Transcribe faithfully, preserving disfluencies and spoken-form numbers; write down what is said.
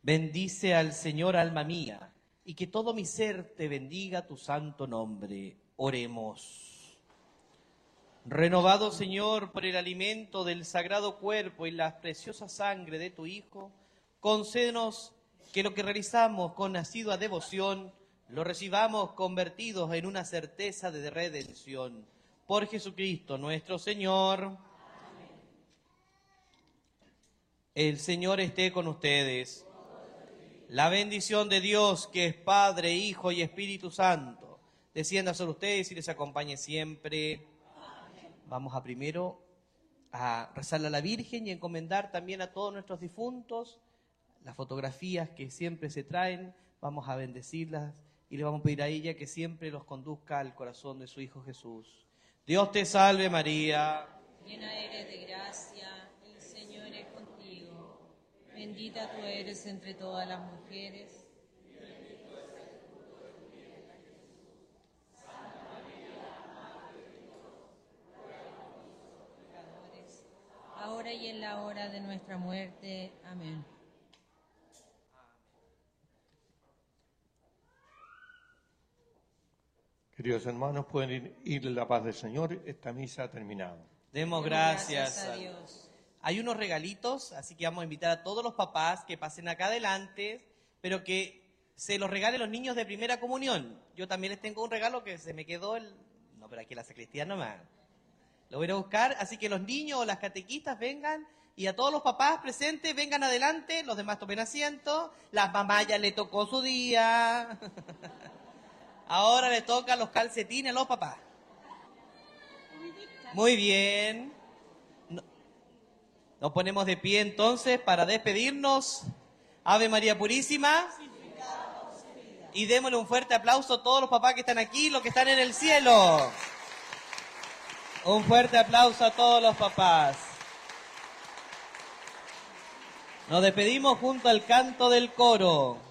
Bendice al Señor, alma mía, y que todo mi ser te bendiga tu santo nombre. Oremos. Renovado, Señor, por el alimento del sagrado cuerpo y la preciosa sangre de tu Hijo, concédenos que lo que realizamos con nacidua devoción lo recibamos convertidos en una certeza de redención. Por Jesucristo nuestro Señor. Amén. El Señor esté con ustedes. La bendición de Dios, que es Padre, Hijo y Espíritu Santo, descienda sobre ustedes y les acompañe siempre. Amén. Vamos a primero a rezarle a la Virgen y encomendar también a todos nuestros difuntos las fotografías que siempre se traen. Vamos a bendecirlas y le vamos a pedir a ella que siempre los conduzca al corazón de su Hijo Jesús. Dios te salve, María. Llena eres de gracia, el Señor es contigo. Bendita tú eres entre todas las mujeres. Y bendito es el fruto de tu vientre, Jesús. Santa María, Madre de Dios, ruega por nosotros pecadores, ahora y en la hora de nuestra muerte. Amén. Queridos hermanos, pueden ir en la paz del Señor. Esta misa ha terminado. Demos gracias, gracias a Dios. Hay unos regalitos, así que vamos a invitar a todos los papás que pasen acá adelante, pero que se los regalen los niños de primera comunión. Yo también les tengo un regalo que se me quedó, el... no, pero aquí en la sacristía nomás. Lo voy a ir a buscar, así que los niños o las catequistas vengan, y a todos los papás presentes vengan adelante, los demás tomen asiento, las mamás ya le tocó su día. Ahora le tocan los calcetines a los papás. Muy bien. Nos ponemos de pie entonces para despedirnos. Ave María Purísima. Y démosle un fuerte aplauso a todos los papás que están aquí, los que están en el cielo. Un fuerte aplauso a todos los papás. Nos despedimos junto al canto del coro.